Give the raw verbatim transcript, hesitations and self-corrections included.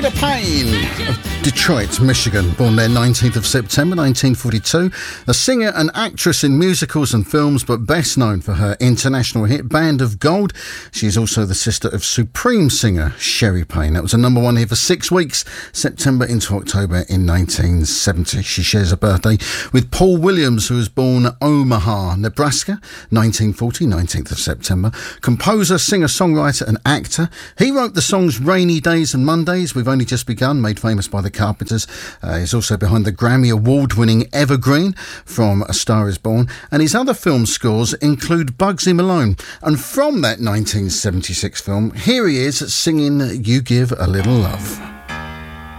Sheila Payne of Detroit, Michigan, born there nineteenth of September nineteen forty-two. A singer and actress in musicals and films, but best known for her international hit Band of Gold. She is also the sister of Supreme singer Sherry Payne. That was a number one here for six weeks, September into October in nineteen seventy. She shares a birthday with Paul Williams, who was born Omaha, Nebraska, nineteen forty, nineteenth of September. Composer, singer, songwriter and actor. He wrote the songs Rainy Days and Mondays, We've Only Just Begun, made famous by the Carpenters. Uh, he's also behind the Grammy Award-winning Evergreen from A Star Is Born, and his other film scores include Bugsy Malone. And from that nineteen seventy-six film, here he is singing You Give a Little Love.